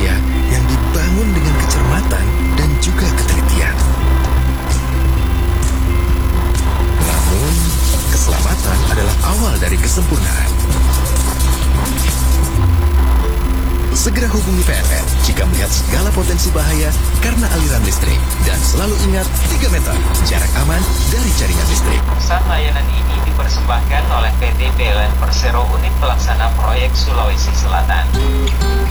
Indonesia yang dibangun dengan kecermatan dan juga ketelitian. Namun, keselamatan adalah awal dari kesempurnaan. Segera hubungi PLN jika melihat segala potensi bahaya karena aliran listrik. Dan selalu ingat 3 meter jarak aman dari jaringan listrik. Pesan layanan ini dipersembahkan oleh PT PLN Persero Unit Pelaksana Proyek Sulawesi Selatan.